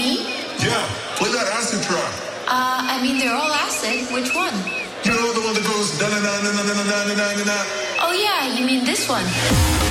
me? Yeah, play that acid track. I mean, they're all acid. Which one? You know the one that goes da na na na na na na na na na. Oh, yeah, you mean this one.